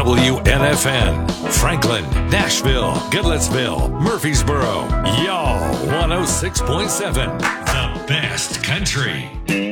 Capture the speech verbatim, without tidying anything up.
W N F N, Franklin, Nashville, Goodlettsville, Murfreesboro, y'all one oh six point seven, the best country.